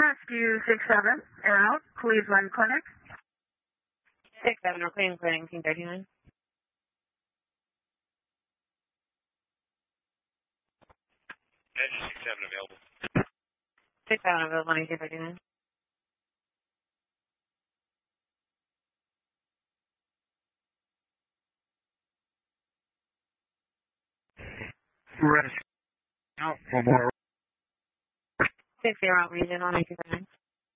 Rescue 67, air out, Cleveland Clinic. 67, or Cleveland Clinic, 1939. Engine 67 available. 67 available, 1939. Rescue out, one more. 60 regional, 1939.